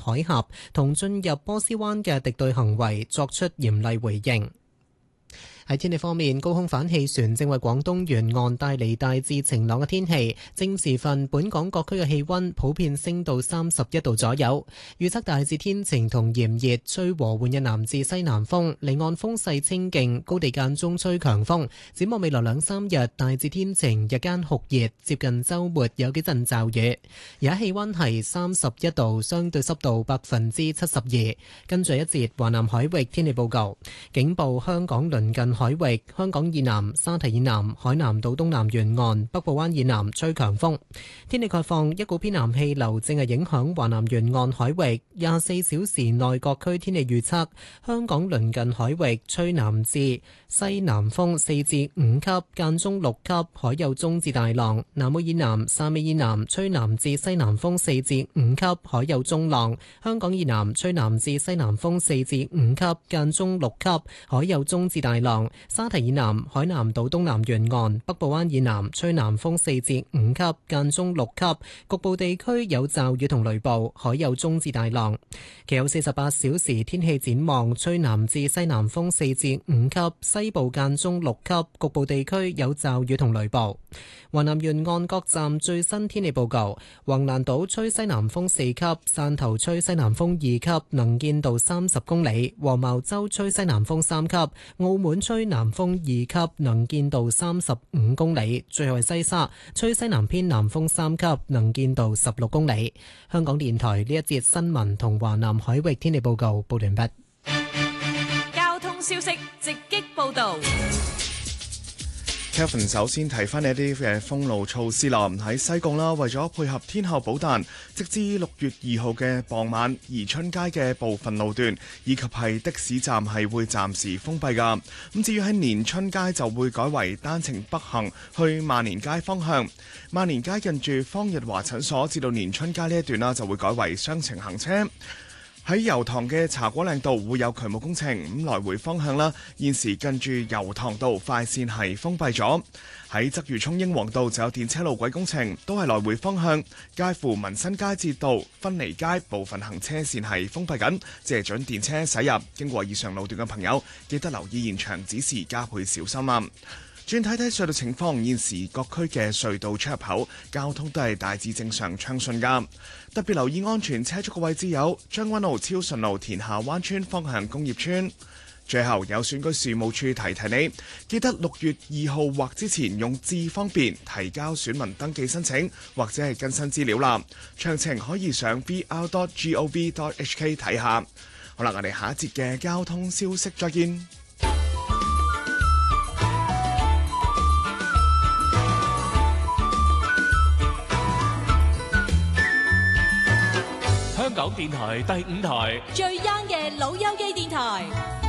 海峽同進入波斯灣嘅敵對行為作出嚴厲回應。喺天氣方面，高空反氣旋正為廣東沿岸帶嚟大致晴朗嘅天氣。正時分，本港各區嘅氣溫普遍升到31度左右。預測大致天晴同炎熱，吹和緩嘅南至西南風，離岸風勢清勁，高地間中吹強風。展望未來2-3日，大致天晴，日間酷熱，接近週末有幾陣驟雨。而家氣溫係31度，相對濕度72%。跟住一節華南海域天氣報告，警報香港鄰近海域、香港以南、沙堤以南、海南島東南沿岸、北部灣以南吹強風。天氣概況，一股偏南氣流正係影響華南沿岸海域。24小時內各區天氣預測：香港鄰近海域吹南至西南風4至5級，間中6級，海有中至大浪；南澳以南、汕尾以南吹南至西南風4至5級，海有中浪；香港以南吹南至西南風4至5級，間中6級，海有中至大浪。沙堤以南、海南島東南沿岸、北部灣以南吹南風4至5級，間中6級，局部地區有驟雨同雷暴，海有中至大浪。其後48小時天氣展望，吹南至西南風4至5級，西部間中6級，局部地區有驟雨同雷暴。華南沿岸各站最新天氣報告：橫瀾島吹西南風4級，汕頭吹西南風2級，能見度30公里；黃茅洲吹西南風3級，澳門吹南風2級，能見度35公里。最後係西沙吹西南偏南風3級，能見度16公里。香港電台呢一節新聞同華南海域天氣報告報完畢。 交通消息直擊報道。 Kevin 首先提翻你一啲嘅封路措施啦。喺西貢啦，為咗配合天后寶誕，直至6月2號嘅傍晚，宜春街嘅部分路段以及係的士站係會暫時封閉㗎。咁至於喺年春街就會改為單程北行去萬年街方向，萬年街近住方日華診所至到年春街呢一段啦，就會改為雙程行車。喺油塘嘅茶果嶺道會有渠務工程，咁來回方向啦，現時近住油塘道快線係封閉咗。喺鰂魚涌英皇道就有電車路軌工程，都係來回方向，介乎民新街至到芬尼街部分行車線係封閉緊，只係準電車駛入。經過以上路段嘅朋友，記得留意現場指示，加倍小心啊！轉睇睇隧道情況，現時各區嘅隧道出入口交通都係大致正常暢順㗎。特別留意安全車速嘅位置有將軍澳超順路田下灣村方向工業村。最後有選舉事務處提提你，記得6月2號或之前用智方便提交選民登記申請或者係更新資料啦。詳情可以上 vr.gov.hk 睇下。好啦，我哋下一節嘅交通消息再見。 香港電台第5台最 young 嘅老友記電台，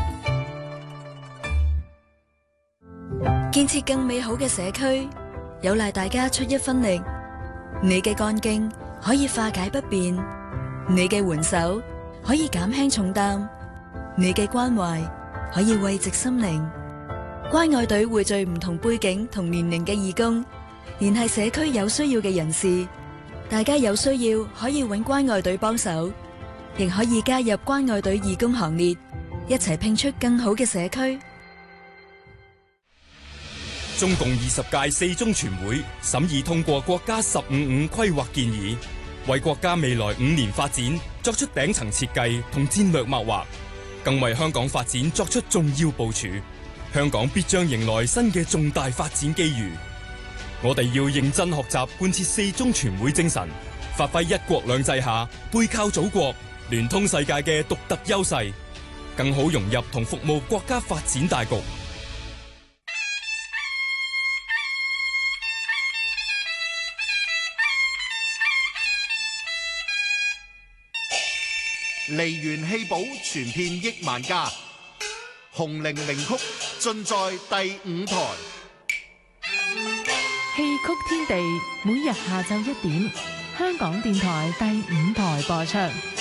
建設更美好嘅社區，有賴大家出一分力。你嘅幹勁可以化解不便，你嘅援手可以減輕重擔，你嘅關懷可以慰藉心靈。關愛隊匯聚唔同背景同年齡嘅義工，聯繫社區有需要嘅人士。大家有需要可以揾關愛隊幫手，亦可以加入關愛隊義工行列，一齊拼出更好嘅社區。 中共20屆四中全會審議通過國家15.5規劃建議，為國家未來5年發展作出頂層設計同戰略擘劃，更為香港發展作出重要部署。香港必將迎來新嘅重大發展機遇。我哋要認真學習貫徹四中全會精神，發揮一國兩制下背靠祖國、聯通世界嘅獨特優勢，更好融入同服務國家發展大局。 梨園戲寶傳遍億萬家，紅伶名曲盡在第5台。 戲曲天地每日下晝1點，香港電台第5台播出。